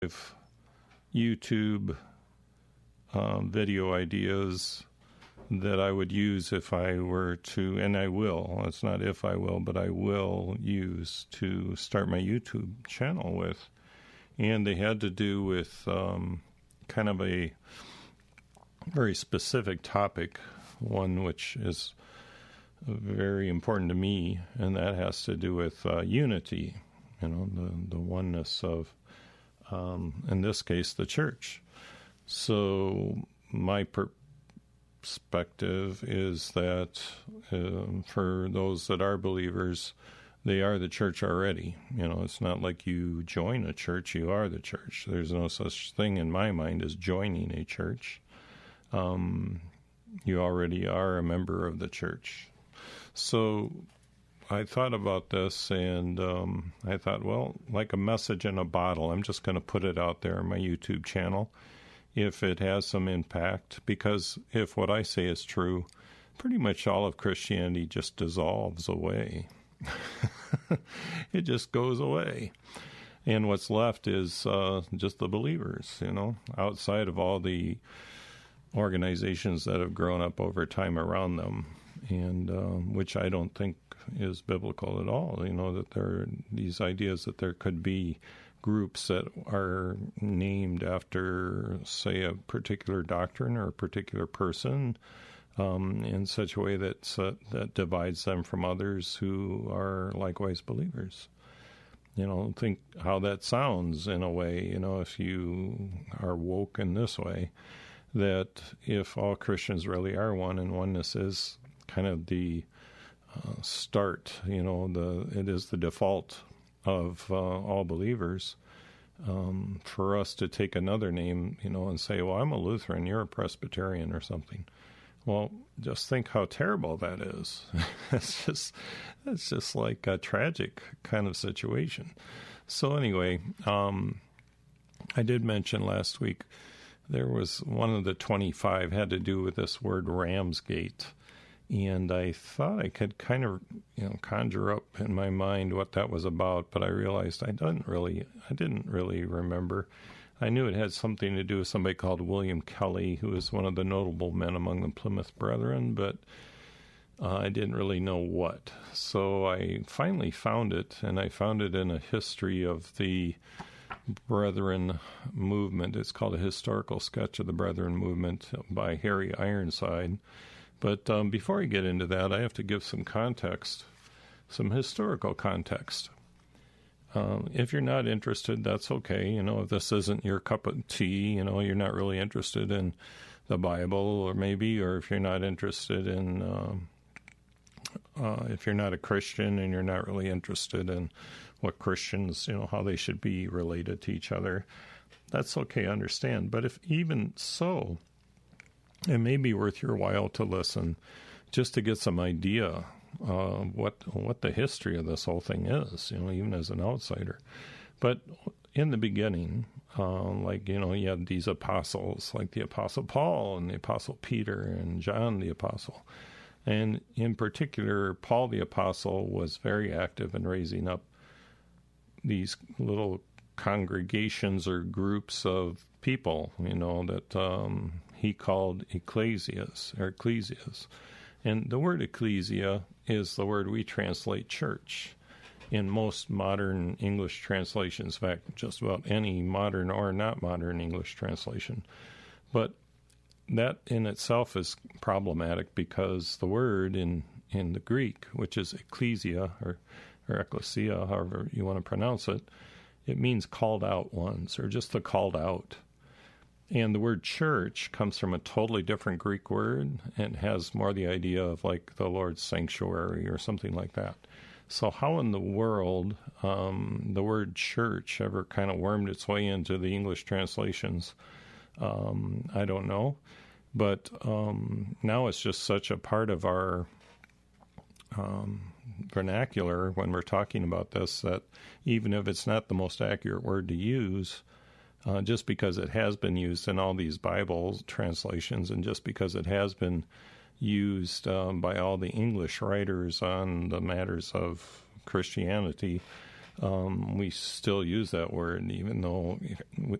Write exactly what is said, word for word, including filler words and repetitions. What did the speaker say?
YouTube um, video ideas that I would use if I were to, and I will, it's not if I will, but I will use to start my YouTube channel with. And they had to do with um, kind of a very specific topic, one which is very important to me, and that has to do with uh, unity, you know, the, the oneness of, um, in this case, the church. So my perspective is that uh, for those that are believers, they are the church already. You know, it's not like you join a church, you are the church. There's no such thing in my mind as joining a church. Um, you already are a member of the church. So I thought about this, and um, I thought, well, like a message in a bottle, I'm just going to put it out there on my YouTube channel if it has some impact, because if what I say is true, pretty much all of Christianity just dissolves away. It just goes away. And what's left is uh, just the believers, you know, outside of all the organizations that have grown up over time around them, and um, which I don't think is biblical at all. You know, that there are these ideas that there could be groups that are named after, say, a particular doctrine or a particular person, um, in such a way that uh, that divides them from others who are likewise believers. You know, think how that sounds in a way, you know, if you are woke in this way, that if all Christians really are one, and oneness is kind of the uh, start, you know, the it is the default of uh, all believers, um, for us to take another name, you know, and say, well, I'm a Lutheran, you're a Presbyterian or something. Well, just think how terrible that is. It's just, it's just like a tragic kind of situation. So anyway, um, I did mention last week there was one of the twenty-five had to do with this word Ramsgate. And I thought I could kind of, you know, conjure up in my mind what that was about, but I realized I didn't really, I didn't really remember. I knew it had something to do with somebody called William Kelly, who was one of the notable men among the Plymouth Brethren, but uh, I didn't really know what. So I finally found it, and I found it in a history of the Brethren movement. It's called A Historical Sketch of the Brethren Movement by Harry Ironside. But um, before I get into that, I have to give some context, some historical context. Um, if you're not interested, that's okay. You know, if this isn't your cup of tea, you know, you're not really interested in the Bible, or maybe, or if you're not interested in, um, uh, if you're not a Christian and you're not really interested in what Christians, you know, how they should be related to each other, that's okay, I understand. But if even so, it may be worth your while to listen just to get some idea uh, what what the history of this whole thing is, you know, even as an outsider. But in the beginning, uh, like, you know, you had these apostles, like the Apostle Paul and the Apostle Peter and John the Apostle. And in particular, Paul the Apostle was very active in raising up these little congregations or groups of people, you know, that um, he called ecclesias or ecclesias. And the word ecclesia is the word we translate church in most modern English translations, in fact, just about any modern or not modern English translation. But that in itself is problematic, because the word in, in the Greek, which is ecclesia or, or ecclesia, however you want to pronounce it, it means called out ones, or just the called out. And the word church comes from a totally different Greek word and has more the idea of like the Lord's sanctuary or something like that. So how in the world um, the word church ever kind of wormed its way into the English translations, um, I don't know. But um, now it's just such a part of our um, vernacular when we're talking about this that even if it's not the most accurate word to use, Uh, just because it has been used in all these Bible translations, and just because it has been used um, by all the English writers on the matters of Christianity, um, we still use that word, even though